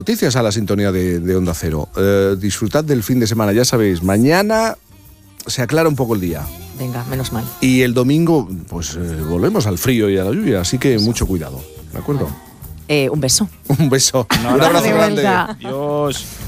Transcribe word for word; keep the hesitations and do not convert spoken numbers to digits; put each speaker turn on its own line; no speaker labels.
Noticias a la sintonía de, de Onda Cero. Eh, disfrutad del fin de semana, ya sabéis, mañana se aclara un poco el día.
Venga, menos mal.
Y el domingo, pues eh, volvemos al frío y a la lluvia, así que mucho cuidado, ¿de acuerdo?
Eh, un beso.
Un beso.
No,
un abrazo
de
grande.
vuelta.
Dios.